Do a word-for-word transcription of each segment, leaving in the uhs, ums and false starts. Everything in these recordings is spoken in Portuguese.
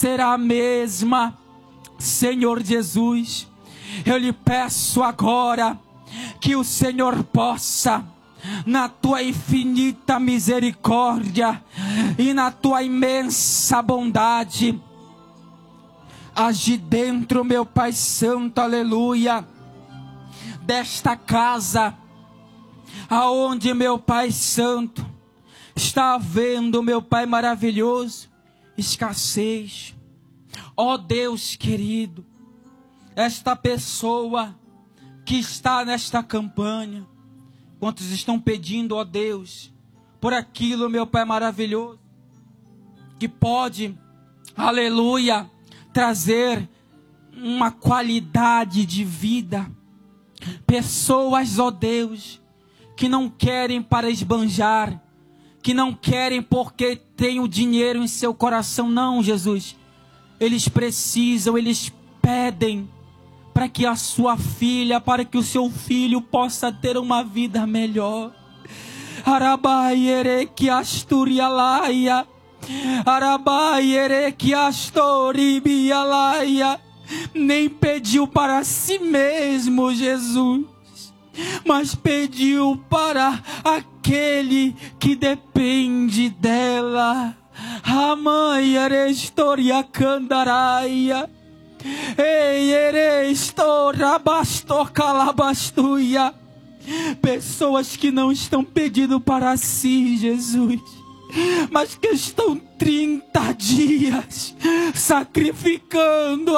será a mesma. Senhor Jesus, eu lhe peço agora que o Senhor possa, na tua infinita misericórdia e na tua imensa bondade, agir dentro, meu Pai Santo, aleluia, desta casa, aonde, meu Pai Santo, está havendo, meu Pai maravilhoso, escassez. Ó Deus querido, esta pessoa que está nesta campanha, quantos estão pedindo, ó Deus, por aquilo, meu Pai maravilhoso, que pode, aleluia, trazer uma qualidade de vida. Pessoas, ó Deus, que não querem para esbanjar, que não querem porque tem o dinheiro em seu coração. Não, Jesus, eles precisam, eles pedem para que a sua filha, para que o seu filho possa ter uma vida melhor. Arabai que asturialaia, Arabai que astoribialaia, nem pediu para si mesmo, Jesus, mas pediu para aquele que depende dela. A mãe erestoria candaraia, ei erestora bastocalabastuia. Pessoas que não estão pedindo para si, Jesus, mas que estão trinta dias sacrificando,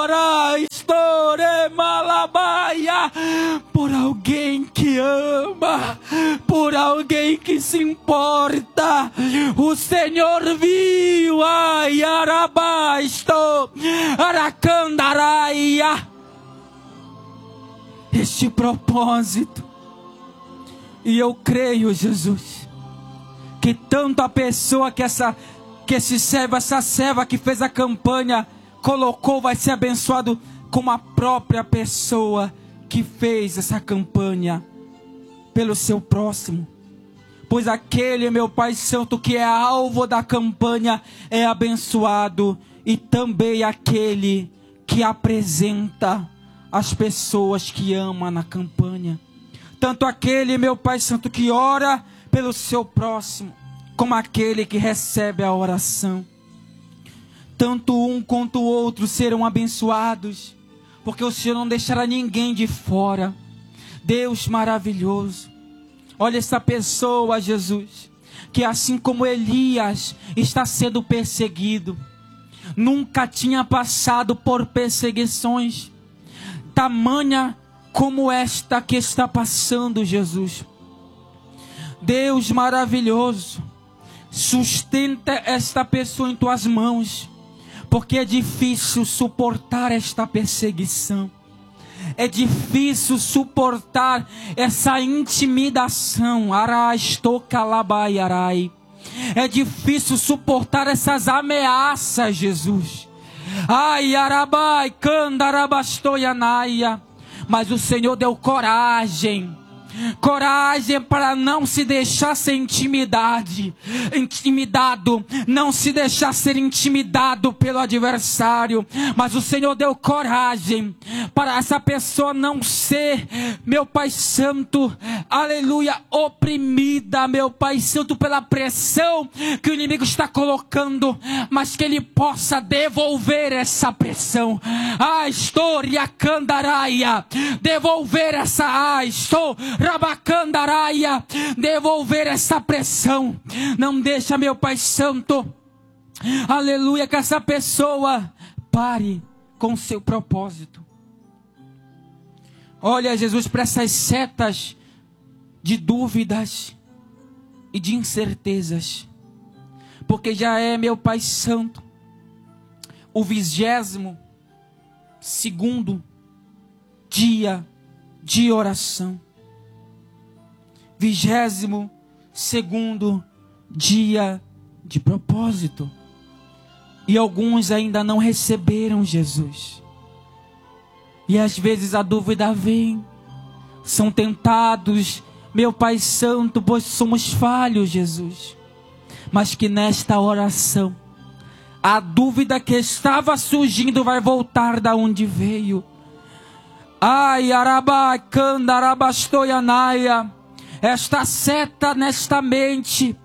malabaia, por alguém que ama, por alguém que se importa. O Senhor viu, ai, arabasto, aracandaraia, este propósito. E eu creio, Jesus, que tanto a pessoa que essa, que esse servo, essa serva que fez a campanha colocou, vai ser abençoado, como a própria pessoa que fez essa campanha pelo seu próximo. Pois aquele, meu Pai Santo, que é alvo da campanha é abençoado, e também aquele que apresenta as pessoas que ama na campanha. Tanto aquele, meu Pai Santo, que ora pelo seu próximo, como aquele que recebe a oração. Tanto um quanto o outro serão abençoados, porque o Senhor não deixará ninguém de fora. Deus maravilhoso, olha essa pessoa, Jesus, que assim como Elias está sendo perseguido, nunca tinha passado por perseguições tamanha como esta que está passando, Jesus. Deus maravilhoso, sustenta esta pessoa em tuas mãos, porque é difícil suportar esta perseguição, é difícil suportar essa intimidação, é difícil suportar essas ameaças, Jesus. Ai, arabai, candarabastoianaia, mas o Senhor deu coragem, coragem para não se deixar ser intimidade, intimidado, não se deixar ser intimidado pelo adversário, mas o Senhor deu coragem para essa pessoa não ser, meu Pai Santo, aleluia, oprimida, meu Pai Santo, pela pressão que o inimigo está colocando, mas que ele possa devolver essa pressão. Ah, história candaraia, devolver essa, ah, estou rabacandaraia, devolver essa pressão. Não deixa, meu Pai Santo, aleluia, que essa pessoa pare com o seu propósito. Olha, Jesus, para essas setas de dúvidas e de incertezas, porque já é, meu Pai Santo, o vigésimo segundo dia de oração, vigésimo segundo dia de propósito, e alguns ainda não receberam Jesus, e às vezes a dúvida vem, são tentados, meu Pai Santo, pois somos falhos, Jesus, mas que nesta oração A dúvida que estava surgindo vai voltar da onde veio. Ai, araba, canda, arabastoianaia. Esta seta nesta mente.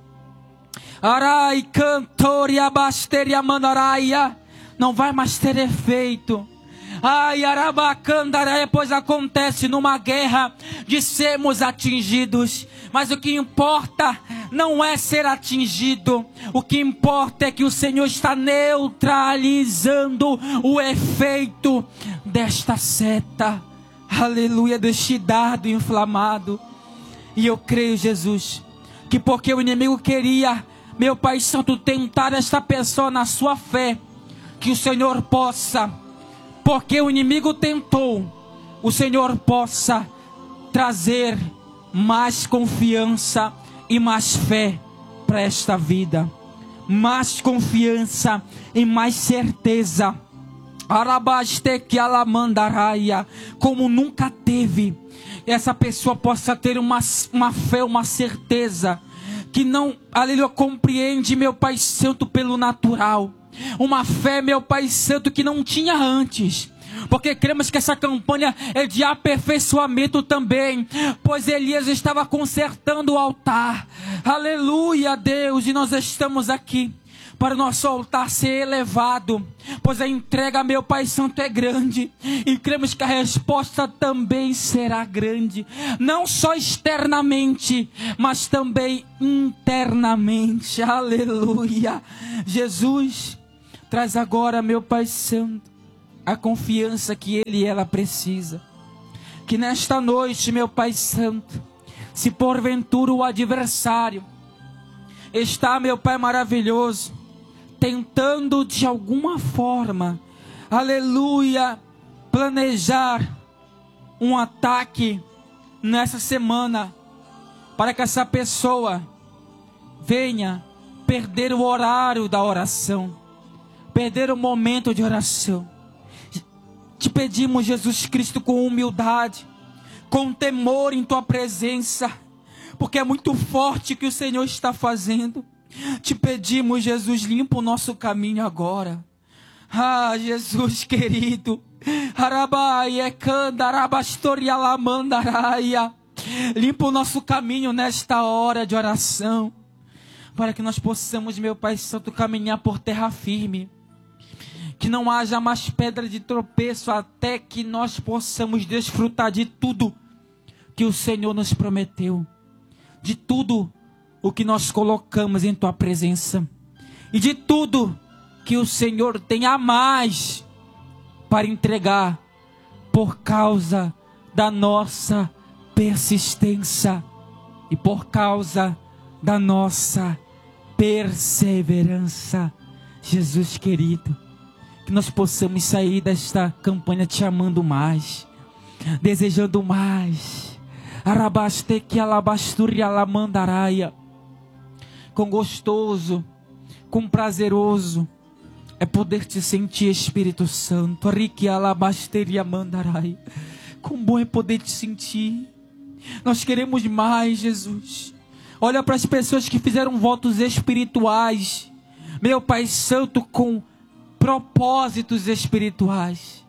Arai, cantoria, basteria, mandaraia. Não vai mais ter efeito. Ai, arabacandaraia, pois acontece numa guerra de sermos atingidos. Mas o que importa não é ser atingido. O que importa é que o Senhor está neutralizando o efeito desta seta. Aleluia, deste dardo inflamado. E eu creio, Jesus, que porque o inimigo queria, meu Pai Santo, tentar esta pessoa na sua fé, que o Senhor possa, porque o inimigo tentou, o Senhor possa trazer mais confiança e mais fé para esta vida. Mais confiança e mais certeza. Arabaste que alamandaraia, como nunca teve. Essa pessoa possa ter uma, uma fé, uma certeza, que não, aleluia, compreende, meu Pai Santo, pelo natural. Uma fé, meu Pai Santo, que não tinha antes. Porque cremos que essa campanha é de aperfeiçoamento também, pois Elias estava consertando o altar. Aleluia, Deus, e nós estamos aqui para o nosso altar ser elevado, pois a entrega, meu Pai Santo, é grande, e cremos que a resposta também será grande, não só externamente, mas também internamente. Aleluia. Jesus, traz agora, meu Pai Santo, a confiança que ele e ela precisa. Que nesta noite, meu Pai Santo, se porventura o adversário está, meu Pai maravilhoso, tentando de alguma forma, aleluia, planejar um ataque nessa semana, para que essa pessoa venha perder o horário da oração, perder o momento de oração. Te pedimos, Jesus Cristo, com humildade, com temor em tua presença, porque é muito forte o que o Senhor está fazendo. Te pedimos, Jesus, limpa o nosso caminho agora. Ah, Jesus querido, limpa o nosso caminho nesta hora de oração, para que nós possamos, meu Pai Santo, caminhar por terra firme. Que não haja mais pedra de tropeço, até que nós possamos desfrutar de tudo que o Senhor nos prometeu, de tudo o que nós colocamos em tua presença, e de tudo que o Senhor tem a mais para entregar, por causa da nossa persistência e por causa da nossa perseverança. Jesus querido, que nós possamos sair desta campanha te amando mais, desejando mais. Arabaste que alabasturi alamandaraia. Com gostoso, com prazeroso é poder te sentir, Espírito Santo. Rique alabasteria mandaraia. Como bom é poder te sentir. Nós queremos mais, Jesus. Olha para as pessoas que fizeram votos espirituais, meu Pai Santo, com propósitos espirituais.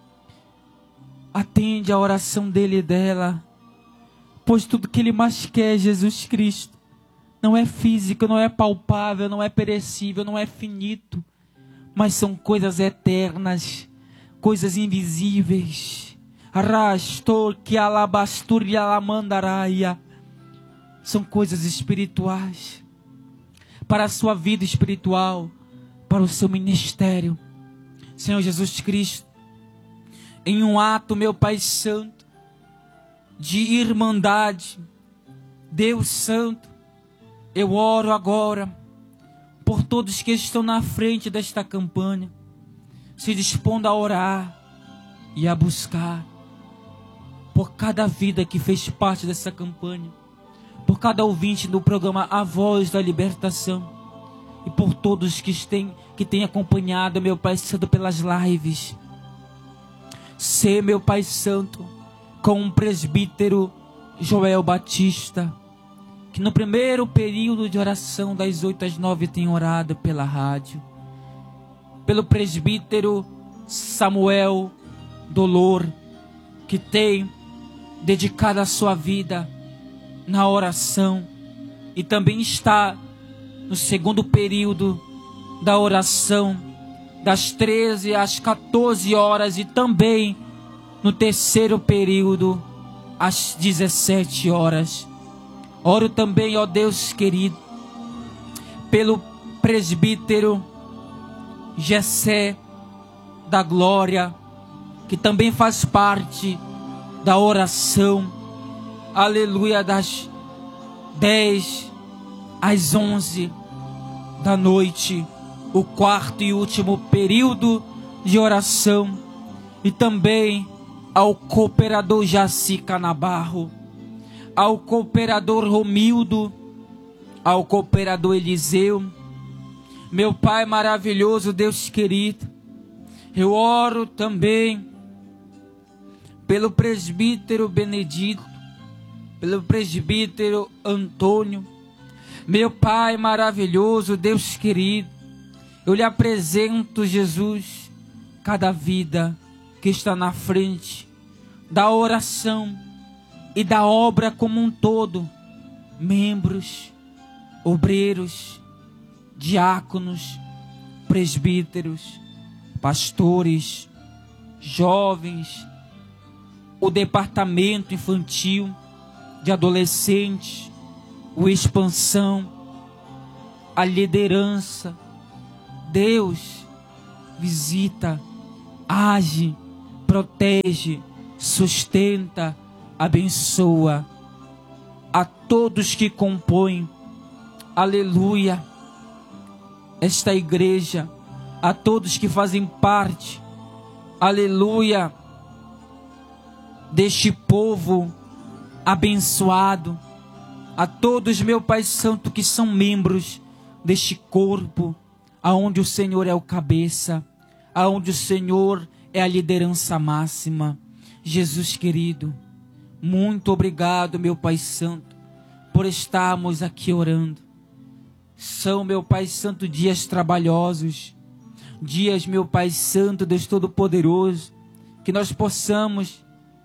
Atende a oração dele e dela, pois tudo que ele mais quer, Jesus Cristo, não é físico, não é palpável, não é perecível, não é finito, mas são coisas eternas, coisas invisíveis. Arrastor que alabastur e alamandaraia. São coisas espirituais, para a sua vida espiritual, para o seu ministério. Senhor Jesus Cristo, em um ato, meu Pai Santo, de irmandade, Deus Santo, eu oro agora por todos que estão na frente desta campanha, se dispondo a orar e a buscar, por cada vida que fez parte dessa campanha, por cada ouvinte do programa A Voz da Libertação, e por todos que têm, que têm acompanhado, meu Pai Santo, pelas lives. Ser, meu Pai Santo, com o presbítero Joel Batista, que no primeiro período de oração, das oito às nove, tem orado pela rádio. pelo presbítero Samuel Dolor, que tem dedicado a sua vida na oração e também está no segundo período da oração, das treze às quatorze horas, e também no terceiro período às dezessete horas. Oro também, ó Deus querido, pelo presbítero Gessé da Glória, que também faz parte da oração, aleluia, das dez às onze da noite, o quarto e último período de oração. E também ao cooperador Jaci Canabarro, ao cooperador Romildo, ao cooperador Eliseu. Meu Pai maravilhoso, Deus querido, eu oro também pelo presbítero Benedito, pelo presbítero Antônio. Meu Pai maravilhoso, Deus querido, eu lhe apresento, Jesus, cada vida que está na frente da oração e da obra como um todo, membros, obreiros, diáconos, presbíteros, pastores, jovens, o departamento infantil, de adolescentes, o expansão, a liderança. Deus visita, age, protege, sustenta, abençoa a todos que compõem, aleluia, esta igreja, a todos que fazem parte, aleluia, deste povo abençoado, a todos, meu Pai Santo, que são membros deste corpo, aonde o Senhor é o cabeça, aonde o Senhor é a liderança máxima. Jesus querido, muito obrigado, meu Pai Santo, por estarmos aqui orando. São, meu Pai Santo, dias trabalhosos, dias, meu Pai Santo, Deus Todo-Poderoso, que nós possamos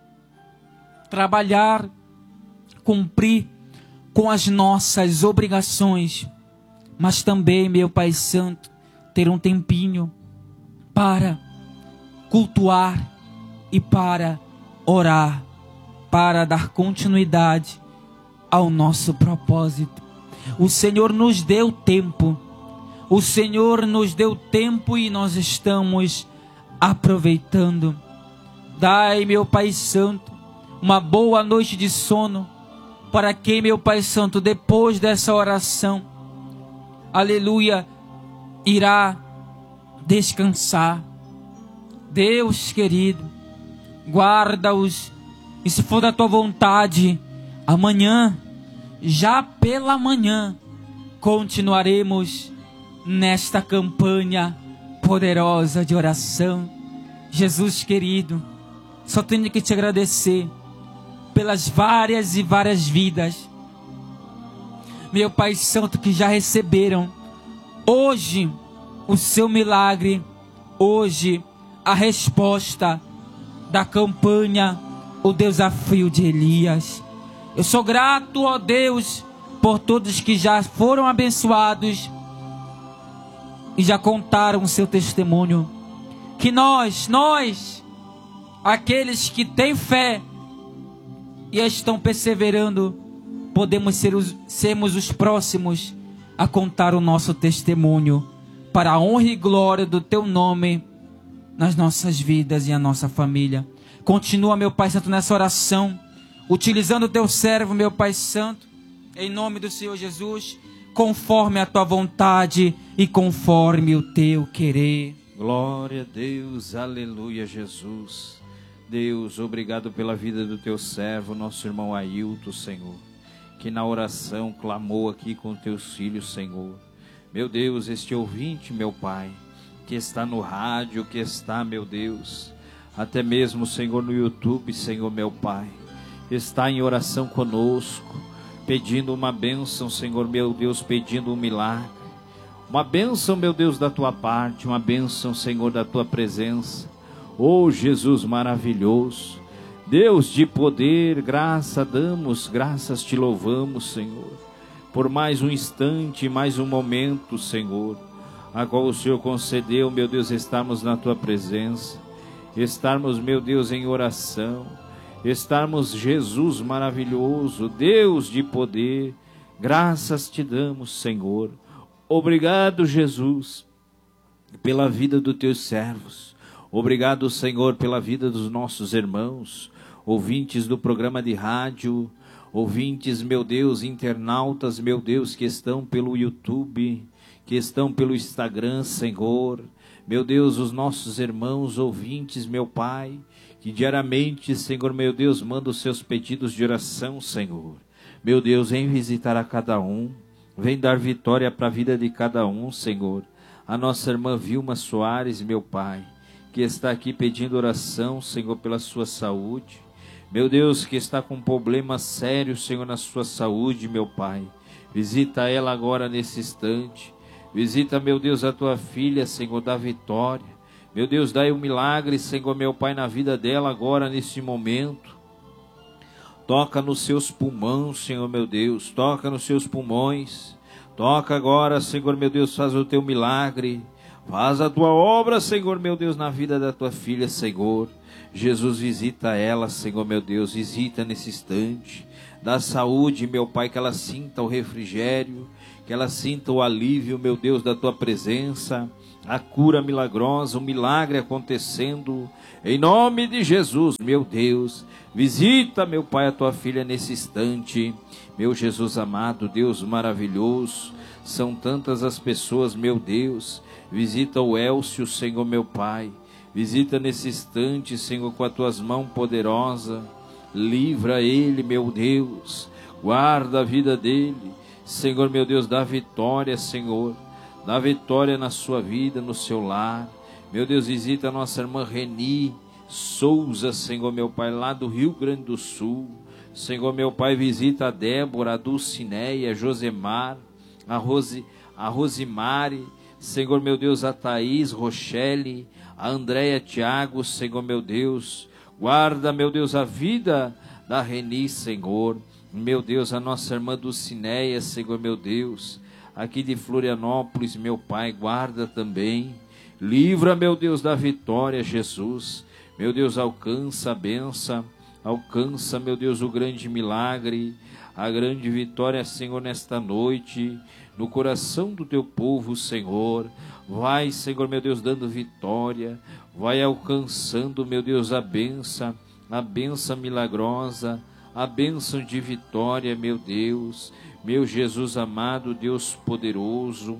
trabalhar, cumprir com as nossas obrigações, mas também, meu Pai Santo, ter um tempinho para cultuar e para orar, para dar continuidade ao nosso propósito. O Senhor nos deu tempo, o Senhor nos deu tempo e nós estamos aproveitando. Dai, meu Pai Santo, uma boa noite de sono para quem, meu Pai Santo, depois dessa oração, aleluia, irá descansar. Deus querido, guarda-os, e se for da tua vontade, amanhã, já pela manhã, continuaremos nesta campanha poderosa de oração. Jesus querido, só tenho que te agradecer pelas várias e várias vidas, meu Pai Santo, que já receberam hoje o seu milagre, hoje a resposta da campanha, o desafio de Elias. Eu sou grato, ó Deus, por todos que já foram abençoados e já contaram o seu testemunho. Que nós, nós, aqueles que têm fé e estão perseverando, podemos ser os, sermos os próximos a contar o nosso testemunho, para a honra e glória do teu nome nas nossas vidas e a nossa família. Continua, meu Pai Santo, nessa oração, utilizando o teu servo, meu Pai Santo, em nome do Senhor Jesus, conforme a tua vontade e conforme o teu querer. Glória a Deus, aleluia, Jesus. Deus, obrigado pela vida do teu servo, nosso irmão Ailton, Senhor, que na oração clamou aqui com teus filhos, Senhor. Meu Deus, este ouvinte, meu Pai, que está no rádio, que está, meu Deus, até mesmo, Senhor, no YouTube, Senhor, meu Pai, está em oração conosco, pedindo uma bênção, Senhor, meu Deus, pedindo um milagre. Uma bênção, meu Deus, da tua parte, uma bênção, Senhor, da tua presença. Oh, Jesus maravilhoso, Deus de poder, graça damos, graças te louvamos, Senhor, por mais um instante, mais um momento, Senhor, a qual o Senhor concedeu, meu Deus, estarmos na tua presença, estarmos, meu Deus, em oração, estarmos, Jesus maravilhoso, Deus de poder, graças te damos, Senhor. Obrigado, Jesus, pela vida dos teus servos. Obrigado, Senhor, pela vida dos nossos irmãos, ouvintes do programa de rádio, ouvintes, meu Deus, internautas, meu Deus, que estão pelo YouTube, que estão pelo Instagram, Senhor. Meu Deus, os nossos irmãos ouvintes, meu Pai, que diariamente, Senhor, meu Deus, manda os seus pedidos de oração, Senhor. Meu Deus, vem visitar a cada um. Vem dar vitória para a vida de cada um, Senhor. A nossa irmã Vilma Soares, meu Pai, que está aqui pedindo oração, Senhor, pela sua saúde. Meu Deus, que está com problemas sérios, Senhor, na sua saúde, meu Pai. Visita ela agora nesse instante. Visita, meu Deus, a tua filha, Senhor, da vitória. Meu Deus, dai um milagre, Senhor, meu Pai, na vida dela agora, nesse momento. Toca nos seus pulmões, Senhor, meu Deus. Toca nos seus pulmões. Toca agora, Senhor, meu Deus, faz o teu milagre. Faz a tua obra, Senhor, meu Deus, na vida da tua filha, Senhor. Jesus, visita ela, Senhor, meu Deus. Visita nesse instante. Dá saúde, meu Pai, que ela sinta o refrigério, que ela sinta o alívio, meu Deus, da tua presença. A cura milagrosa, o milagre acontecendo. Em nome de Jesus, meu Deus. Visita, meu Pai, a tua filha nesse instante. Meu Jesus amado, Deus maravilhoso. São tantas as pessoas, meu Deus. Visita o Elcio, Senhor, meu Pai. Visita nesse instante, Senhor, com as tuas mãos poderosas. Livra ele, meu Deus. Guarda a vida dele. Senhor, meu Deus, dá vitória, Senhor. Dá vitória na sua vida, no seu lar. Meu Deus, visita a nossa irmã Reni Souza, Senhor, meu Pai, lá do Rio Grande do Sul. Senhor, meu Pai, visita a Débora, a Dulcineia, a Josemar, a, Rose, a Rosimari. Senhor, meu Deus, a Thaís, Rochelle, a Andréia Tiago, Senhor, meu Deus. Guarda, meu Deus, a vida da Reni, Senhor. Meu Deus, a nossa irmã Dulcineia, Senhor, meu Deus. Aqui de Florianópolis, meu Pai, guarda também. Livra, meu Deus, da vitória, Jesus. Meu Deus, alcança a benção. Alcança, meu Deus, o grande milagre. A grande vitória, Senhor, nesta noite. No coração do teu povo, Senhor. Vai, Senhor, meu Deus, dando vitória. Vai alcançando, meu Deus, a benção. A benção milagrosa. A bênção de vitória, meu Deus. Meu Jesus amado, Deus poderoso,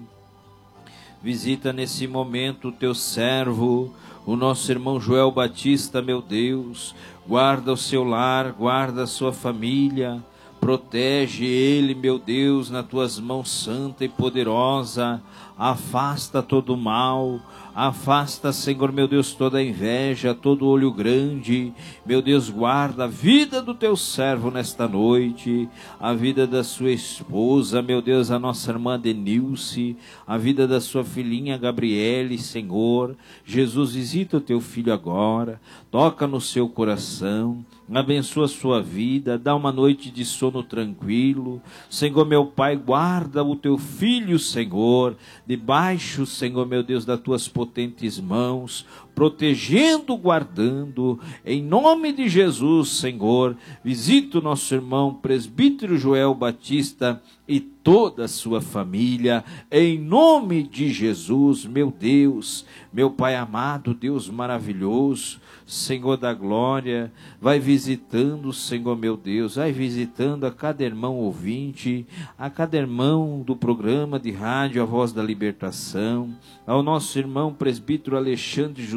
visita nesse momento o teu servo, o nosso irmão Joel Batista, meu Deus. Guarda o seu lar, guarda a sua família, protege ele, meu Deus, nas tuas mãos santa e poderosa. Afasta todo o mal, afasta, Senhor, meu Deus, toda a inveja, todo olho grande. Meu Deus, guarda a vida do teu servo nesta noite, a vida da sua esposa, meu Deus, a nossa irmã Denilce, a vida da sua filhinha Gabriele, Senhor. Jesus, visita o teu filho agora, toca no seu coração, abençoa a sua vida, dá uma noite de sono tranquilo. Senhor, meu Pai, guarda o teu filho, Senhor, debaixo, Senhor, meu Deus, das tuas potentes mãos, protegendo, guardando, em nome de Jesus, Senhor. Visita o nosso irmão presbítero Joel Batista e toda a sua família, em nome de Jesus, meu Deus, meu Pai amado, Deus maravilhoso, Senhor da glória. Vai visitando, Senhor, meu Deus, vai visitando a cada irmão ouvinte, a cada irmão do programa de rádio A Voz da Libertação, ao nosso irmão presbítero Alexandre José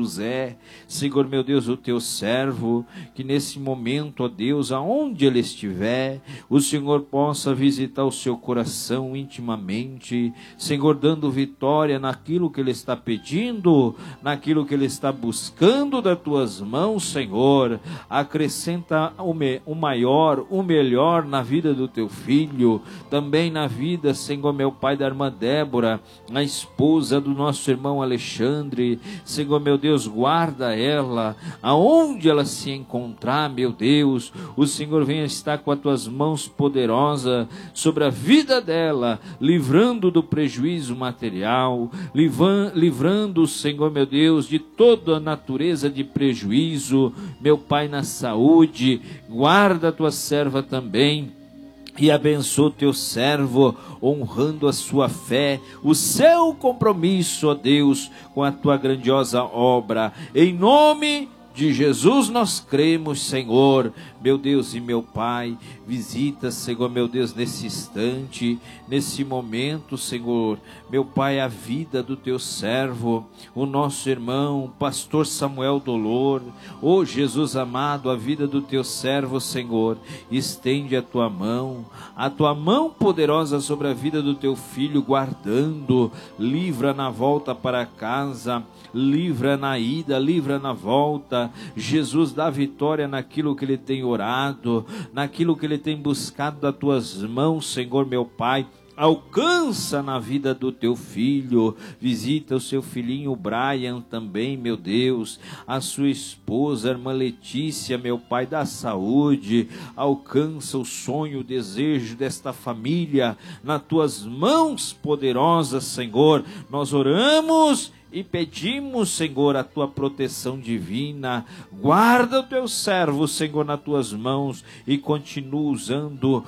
José, Senhor meu Deus, o teu servo, que nesse momento, ó Deus, aonde ele estiver, o Senhor possa visitar o seu coração intimamente, Senhor, dando vitória naquilo que ele está pedindo, naquilo que ele está buscando das tuas mãos, Senhor. Acrescenta o, me, o maior, o melhor na vida do teu filho, também na vida, Senhor meu Pai, da irmã Débora, a esposa do nosso irmão Alexandre. Senhor meu Deus, guarda ela, aonde ela se encontrar, meu Deus, o Senhor venha estar com as tuas mãos poderosas sobre a vida dela, livrando do prejuízo material, livrando, Senhor meu Deus, de toda a natureza de prejuízo, meu Pai, na saúde. Guarda a tua serva também, e abençoa o teu servo, honrando a sua fé, o seu compromisso, ó Deus, com a tua grandiosa obra. Em nome de Jesus nós cremos, Senhor, meu Deus e meu Pai. Visita, Senhor, meu Deus, nesse instante, nesse momento, Senhor, meu Pai, a vida do teu servo, o nosso irmão, pastor Samuel Dolor. Ó Jesus amado, a vida do teu servo, Senhor, estende a tua mão, a tua mão poderosa sobre a vida do teu filho, guardando, livra na volta para casa, livra na ida, livra na volta. Jesus, dá vitória naquilo que ele tem orado, naquilo que ele tem buscado das tuas mãos, Senhor meu Pai. Alcança na vida do teu filho, visita o seu filhinho Brian também, meu Deus, a sua esposa, a irmã Letícia, meu Pai, da saúde. Alcança o sonho, o desejo desta família nas tuas mãos poderosas, Senhor. Nós oramos e pedimos, Senhor, a tua proteção divina. Guarda o teu servo, Senhor, nas tuas mãos, e continua usando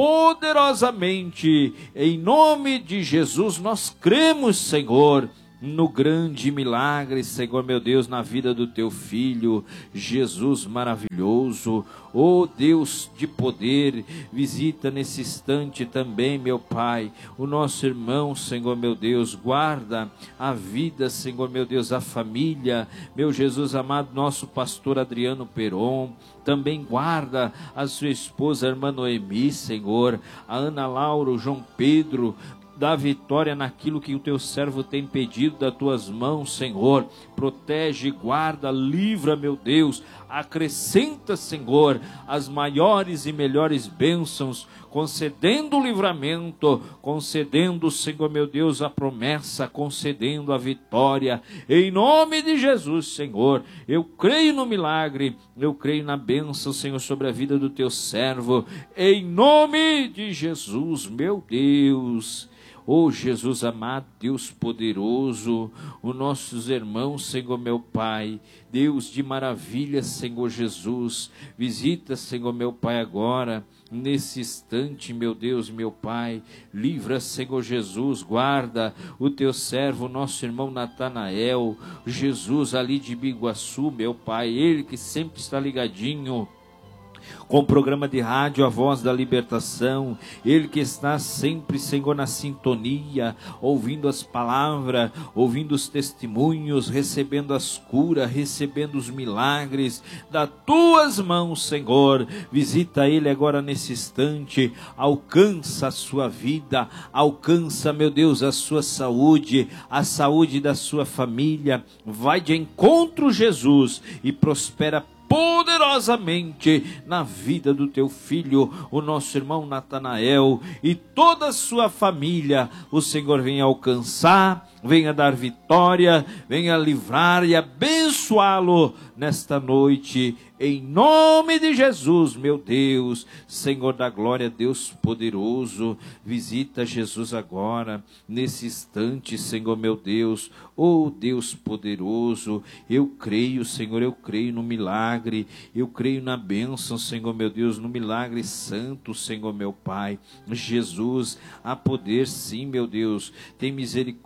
poderosamente. Em nome de Jesus nós cremos, Senhor, no grande milagre, Senhor meu Deus, na vida do teu filho, Jesus maravilhoso. Ó Deus de poder, visita nesse instante também, meu Pai, o nosso irmão, Senhor meu Deus. Guarda a vida, Senhor meu Deus, a família, meu Jesus amado, nosso pastor Adriano Peron. Também guarda a sua esposa, a irmã Noemi, Senhor, a Ana Laura, o João Pedro. Dá vitória naquilo que o teu servo tem pedido das tuas mãos, Senhor. Protege, guarda, livra, meu Deus. Acrescenta, Senhor, as maiores e melhores bênçãos, concedendo o livramento, concedendo, Senhor meu Deus, a promessa, concedendo a vitória. Em nome de Jesus, Senhor, eu creio no milagre, eu creio na bênção, Senhor, sobre a vida do teu servo. Em nome de Jesus, meu Deus. Oh Jesus amado, Deus poderoso, os nossos irmãos, Senhor meu Pai, Deus de maravilha, Senhor Jesus, visita, Senhor meu Pai, agora, nesse instante, meu Deus, meu Pai, livra, Senhor Jesus, guarda o teu servo, nosso irmão Natanael, Jesus ali de Biguaçu, meu Pai, ele que sempre está ligadinho com o programa de rádio A Voz da Libertação, ele que está sempre, Senhor, na sintonia, ouvindo as palavras, ouvindo os testemunhos, recebendo as curas, recebendo os milagres das tuas mãos, Senhor. Visita ele agora nesse instante, alcança a sua vida, alcança, meu Deus, a sua saúde, a saúde da sua família. Vai de encontro, Jesus, e prospera poderosamente na vida do teu filho, o nosso irmão Natanael, e toda a sua família. O Senhor venha alcançar, venha dar vitória, venha livrar e abençoá-lo nesta noite, em nome de Jesus, meu Deus. Senhor da glória, Deus poderoso, visita Jesus agora, nesse instante, Senhor meu Deus. Oh Deus poderoso, eu creio, Senhor, eu creio no milagre, eu creio na bênção, Senhor meu Deus, no milagre santo, Senhor meu Pai. Jesus, há poder sim, meu Deus, tem misericórdia,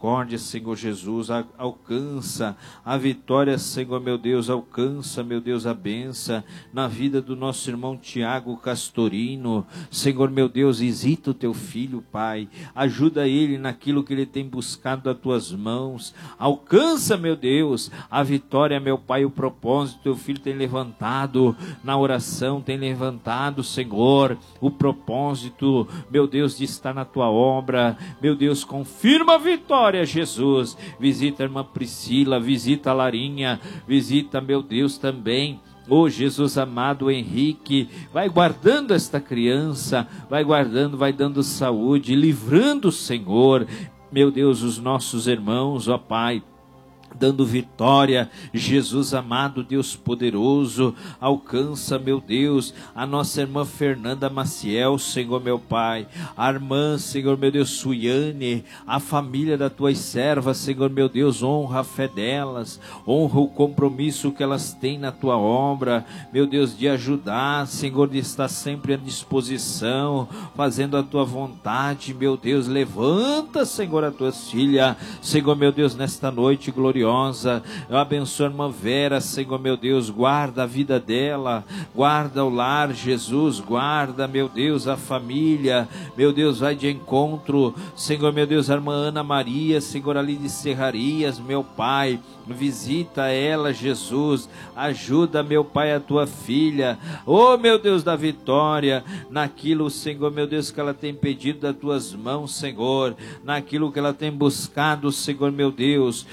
Senhor Jesus, a, alcança a vitória, Senhor meu Deus, alcança, meu Deus, a benção na vida do nosso irmão Tiago Castorino. Senhor meu Deus, visita o teu filho, Pai, ajuda ele naquilo que ele tem buscado das tuas mãos, alcança, meu Deus, a vitória, meu Pai, o propósito, teu filho tem levantado na oração, tem levantado, Senhor, o propósito, meu Deus, de estar na tua obra, meu Deus, confirma a vitória, Jesus, visita a irmã Priscila, visita a Larinha, visita, meu Deus, também, oh Jesus amado, Henrique, vai guardando esta criança, vai guardando, vai dando saúde, livrando, Senhor, meu Deus, os nossos irmãos, ó Pai, dando vitória, Jesus amado, Deus poderoso, alcança, meu Deus, a nossa irmã Fernanda Maciel, Senhor meu Pai, a irmã, Senhor meu Deus, Suiane, a família das tuas servas, Senhor meu Deus, honra a fé delas, honra o compromisso que elas têm na tua obra, meu Deus, de ajudar, Senhor, de estar sempre à disposição, fazendo a tua vontade, meu Deus, levanta, Senhor, a tua filha, Senhor meu Deus, nesta noite gloriosa, eu abençoo a irmã Vera, Senhor meu Deus, guarda a vida dela, guarda o lar, Jesus, guarda, meu Deus, a família, meu Deus, vai de encontro, Senhor meu Deus, a irmã Ana Maria, Senhor, ali de Serrarias, meu Pai, visita ela, Jesus, ajuda, meu Pai, a tua filha, oh meu Deus da vitória, naquilo, Senhor meu Deus, que ela tem pedido das tuas mãos, Senhor, naquilo que ela tem buscado, Senhor meu Deus,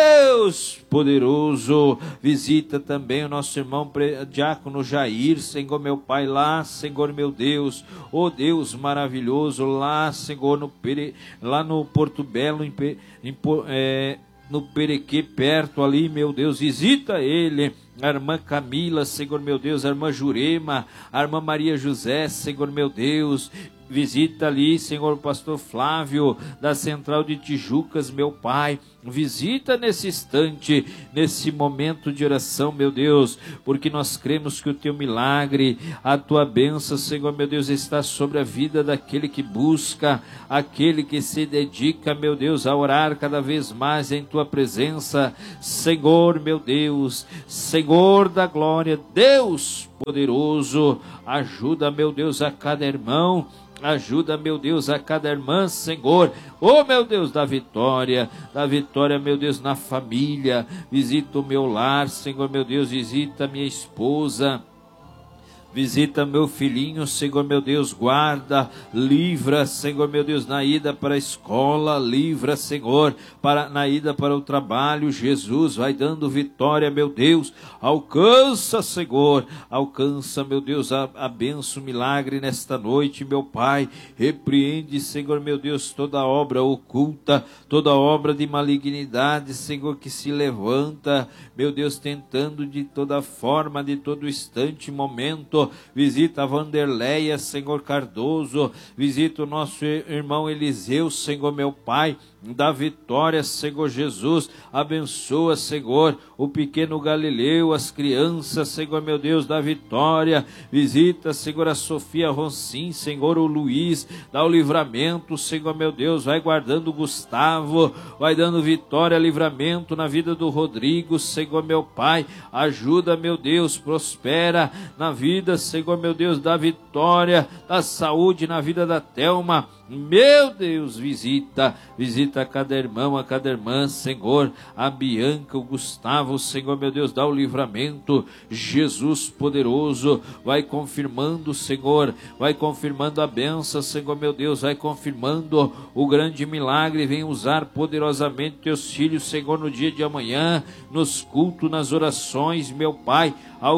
Deus poderoso, visita também o nosso irmão diácono Jair, Senhor meu Pai, lá, Senhor meu Deus, oh Deus maravilhoso, lá, Senhor, no Pere, lá no Porto Belo, em, em, é, no Perequê, perto ali, meu Deus, visita ele, a irmã Camila, Senhor meu Deus, a irmã Jurema, a irmã Maria José, Senhor meu Deus, visita ali, Senhor, o pastor Flávio, da Central de Tijucas, meu Pai, visita nesse instante, nesse momento de oração, meu Deus, porque nós cremos que o teu milagre, a tua bênção, Senhor, meu Deus, está sobre a vida daquele que busca, aquele que se dedica, meu Deus, a orar cada vez mais em tua presença, Senhor, meu Deus, Senhor da glória, Deus poderoso, ajuda, meu Deus, a cada irmão, ajuda, meu Deus, a cada irmã, Senhor, oh meu Deus, da vitória, da vitória, meu Deus, na família, visita o meu lar, Senhor, meu Deus, visita minha esposa, visita meu filhinho, Senhor meu Deus, guarda, livra, Senhor meu Deus, na ida para a escola, livra, Senhor, para, na ida para o trabalho, Jesus, vai dando vitória, meu Deus, alcança, Senhor, alcança, meu Deus, a, a benção, milagre nesta noite, meu Pai, repreende, Senhor meu Deus, toda obra oculta, toda obra de malignidade, Senhor, que se levanta, meu Deus, tentando de toda forma, de todo instante, momento, visita a Vanderleia, Senhor Cardoso, visita o nosso irmão Eliseu, Senhor meu Pai, dá vitória, Senhor Jesus, abençoa, Senhor, o pequeno Galileu, as crianças, Senhor meu Deus, dá vitória, visita, Senhor, a Sofia Roncim, Senhor, o Luiz, dá o livramento, Senhor meu Deus, vai guardando o Gustavo, vai dando vitória, livramento na vida do Rodrigo, Senhor meu Pai, ajuda, meu Deus, prospera na vida, Senhor meu Deus, dá vitória, dá saúde na vida da Thelma, meu Deus, visita, visita a cada irmão, a cada irmã, Senhor, a Bianca, o Gustavo, Senhor, meu Deus, dá o livramento, Jesus poderoso, vai confirmando, Senhor, vai confirmando a bênção, Senhor, meu Deus, vai confirmando o grande milagre, vem usar poderosamente teus filhos, Senhor, no dia de amanhã, nos cultos, nas orações, meu Pai,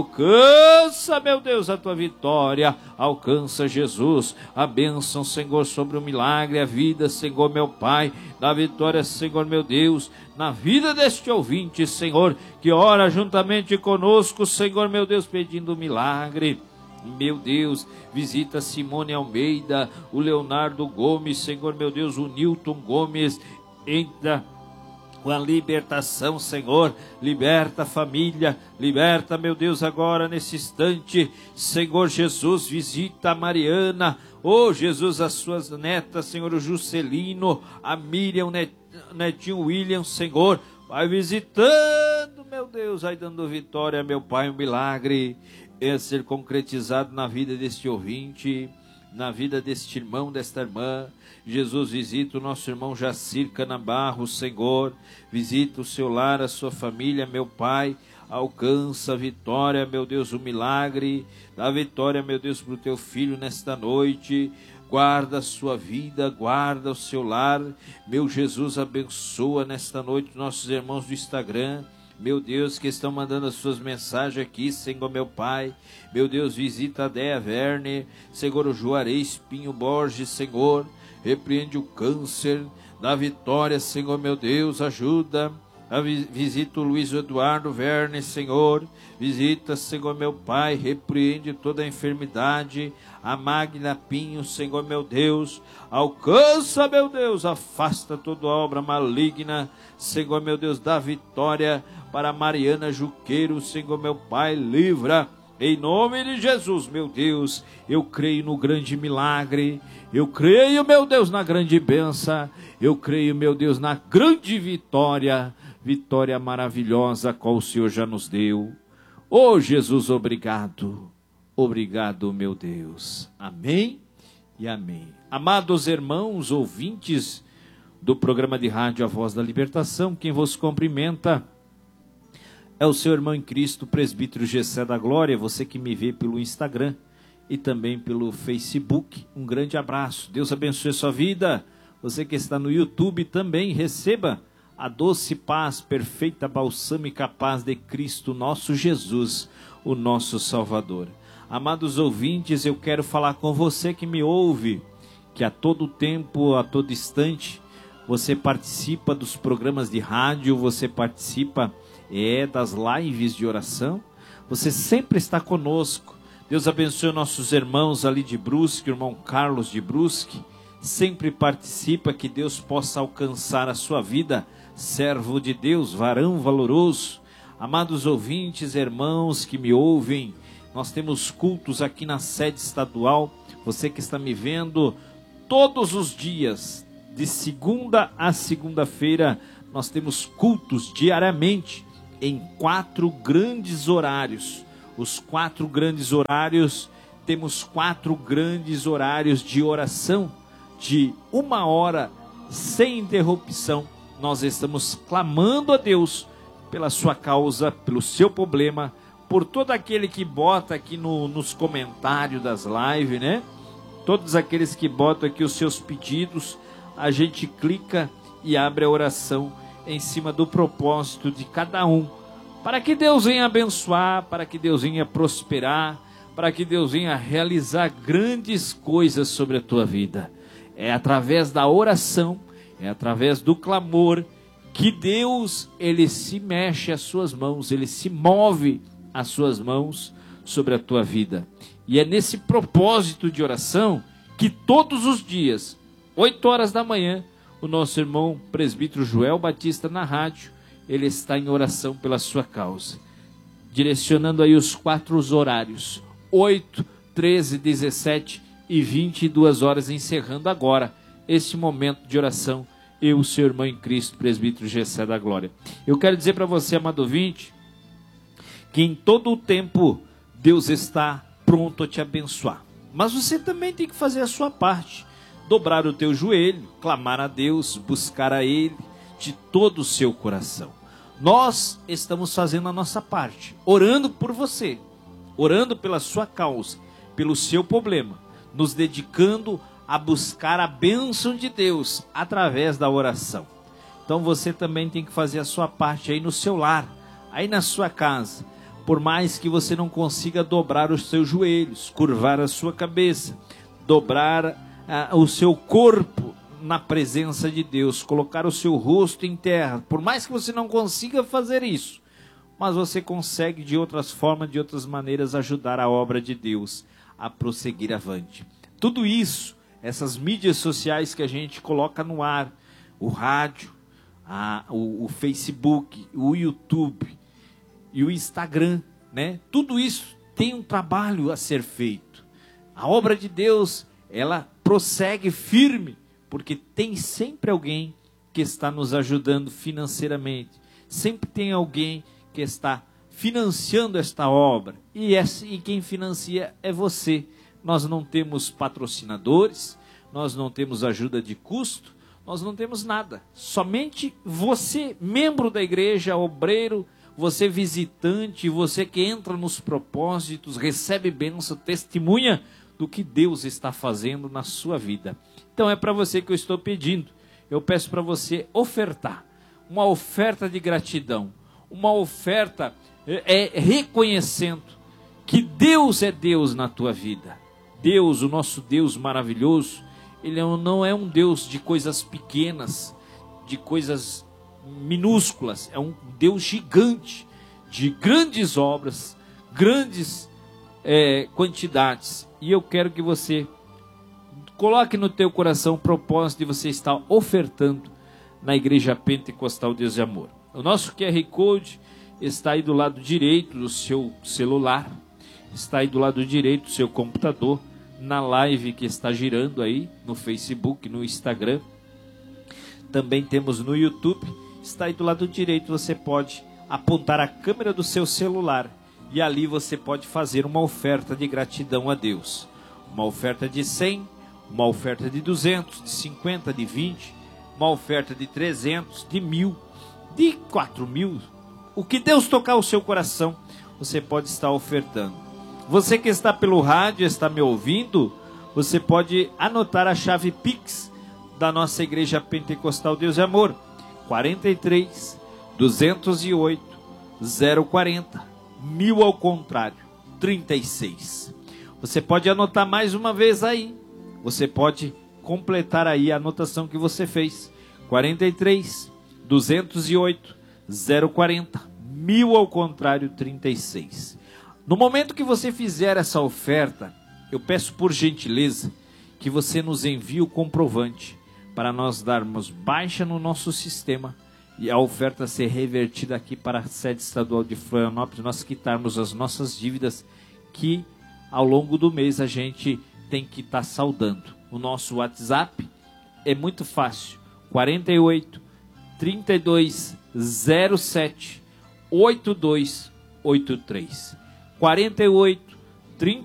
alcança, meu Deus, a tua vitória, alcança, Jesus, a bênção, Senhor, sobre o milagre, a vida, Senhor, meu Pai, da vitória, Senhor, meu Deus, na vida deste ouvinte, Senhor, que ora juntamente conosco, Senhor, meu Deus, pedindo milagre. Meu Deus, visita Simone Almeida, o Leonardo Gomes, Senhor, meu Deus, o Nilton Gomes, entra com a libertação, Senhor, liberta a família, liberta, meu Deus, agora nesse instante, Senhor Jesus, visita a Mariana, oh Jesus, as suas netas, Senhor, o Juscelino, a Miriam, netinho William, Senhor, vai visitando, meu Deus, vai dando vitória, meu Pai, um milagre é ser concretizado na vida deste ouvinte, na vida deste irmão, desta irmã. Jesus, visita o nosso irmão Jacir Canabarro, Senhor, visita o seu lar, a sua família, meu Pai, alcança a vitória, meu Deus, o milagre, dá vitória, meu Deus, para o teu filho nesta noite, guarda a sua vida, guarda o seu lar, meu Jesus, abençoa nesta noite nossos irmãos do Instagram, meu Deus, que estão mandando as suas mensagens aqui, Senhor, meu Pai, meu Deus, visita a Dea Verne, Senhor, o Juarez Pinho Borges, Senhor, repreende o câncer, dá vitória, Senhor, meu Deus, ajuda, visita o Luiz Eduardo Verne, Senhor, visita, Senhor, meu Pai, repreende toda a enfermidade, a Magna Pinho, Senhor, meu Deus, alcança, meu Deus, afasta toda obra maligna, Senhor, meu Deus, dá vitória para Mariana Juqueiro, Senhor, meu Pai, livra, em nome de Jesus, meu Deus, eu creio no grande milagre, eu creio, meu Deus, na grande bênção, eu creio, meu Deus, na grande vitória, vitória maravilhosa qual o Senhor já nos deu. Oh, Jesus, obrigado, obrigado, meu Deus. Amém e amém. Amados irmãos, ouvintes do programa de rádio A Voz da Libertação, quem vos cumprimenta é o seu irmão em Cristo, presbítero Gessé da Glória, você que me vê pelo Instagram e também pelo Facebook. Um grande abraço, Deus abençoe a sua vida. Você que está no YouTube também, receba a doce paz, perfeita, balsâmica paz de Cristo, nosso Jesus, o nosso Salvador. Amados ouvintes, eu quero falar com você que me ouve, que a todo tempo, a todo instante, você participa dos programas de rádio, você participa é, das lives de oração, você sempre está conosco. Deus abençoe nossos irmãos ali de Brusque, o irmão Carlos de Brusque, sempre participa, que Deus possa alcançar a sua vida, servo de Deus, varão valoroso. Amados ouvintes, irmãos que me ouvem, nós temos cultos aqui na sede estadual, você que está me vendo, todos os dias, de segunda a segunda-feira, nós temos cultos diariamente, em quatro grandes horários. Os quatro grandes horários, temos quatro grandes horários de oração, de uma hora, sem interrupção. Nós estamos clamando a Deus pela sua causa, pelo seu problema, por todo aquele que bota aqui no, nos comentários das lives, né? Todos aqueles que botam aqui os seus pedidos, a gente clica e abre a oração em cima do propósito de cada um, para que Deus venha abençoar, para que Deus venha prosperar, para que Deus venha realizar grandes coisas sobre a tua vida. É através da oração, é através do clamor, que Deus, ele se mexe as suas mãos, ele se move as suas mãos sobre a tua vida. E é nesse propósito de oração que todos os dias, oito horas da manhã, o nosso irmão presbítero Joel Batista na rádio, ele está em oração pela sua causa, direcionando aí os quatro horários, oito, treze, dezessete e vinte e duas horas, encerrando agora este momento de oração, eu, seu irmão em Cristo, presbítero Gessé da Glória. Eu quero dizer para você, amado ouvinte, que em todo o tempo Deus está pronto a te abençoar, mas você também tem que fazer a sua parte, dobrar o teu joelho, clamar a Deus, buscar a Ele de todo o seu coração. Nós estamos fazendo a nossa parte, orando por você, orando pela sua causa, pelo seu problema, nos dedicando a buscar a bênção de Deus através da oração. Então você também tem que fazer a sua parte aí no seu lar, aí na sua casa. Por mais que você não consiga dobrar os seus joelhos, curvar a sua cabeça, dobrar ah, o seu corpo na presença de Deus, colocar o seu rosto em terra, por mais que você não consiga fazer isso, mas você consegue de outras formas, de outras maneiras, ajudar a obra de Deus a prosseguir avante. Tudo isso, essas mídias sociais que a gente coloca no ar, o rádio, a, o, o Facebook, o YouTube e o Instagram, né? Tudo isso tem um trabalho a ser feito. A obra de Deus, ela prossegue firme, porque tem sempre alguém que está nos ajudando financeiramente. Sempre tem alguém que está financiando esta obra. E, esse, e quem financia é você. Nós não temos patrocinadores, nós não temos ajuda de custo, nós não temos nada. Somente você, membro da igreja, obreiro, você visitante, você que entra nos propósitos, recebe bênção, testemunha do que Deus está fazendo na sua vida. Então é para você que eu estou pedindo. Eu peço para você ofertar uma oferta de gratidão, uma oferta é, reconhecendo que Deus é Deus na tua vida. Deus, o nosso Deus maravilhoso, Ele não é um Deus de coisas pequenas, de coisas minúsculas, é um Deus gigante, de grandes obras, grandes é, quantidades. E eu quero que você coloque no teu coração o propósito de você estar ofertando na Igreja Pentecostal Deus de Amor. O nosso Q R Code está aí do lado direito do seu celular, está aí do lado direito do seu computador, na live que está girando aí no Facebook, no Instagram. Também temos no YouTube, está aí do lado direito, você pode apontar a câmera do seu celular e ali você pode fazer uma oferta de gratidão a Deus. Uma oferta de cem, uma oferta de duzentos, de cinquenta, de vinte, uma oferta de trezentos, de mil, de quatro mil. O que Deus tocar o seu coração, você pode estar ofertando. Você que está pelo rádio, está me ouvindo, você pode anotar a chave Pix da nossa Igreja Pentecostal Deus de Amor. quarenta e três, duzentos e oito, zero quarenta, mil ao contrário, trinta e seis. Você pode anotar mais uma vez aí. Você pode completar aí a anotação que você fez. quarenta e três, duzentos e oito, zero quarenta, mil ao contrário, trinta e seis. No momento que você fizer essa oferta, eu peço por gentileza que você nos envie o comprovante para nós darmos baixa no nosso sistema e a oferta ser revertida aqui para a sede estadual de Florianópolis, nós quitarmos as nossas dívidas que ao longo do mês a gente tem que estar saldando. O nosso WhatsApp é muito fácil, quarenta e oito, trinta e dois, zero sete, oito dois oito três. quarenta e oito, trinta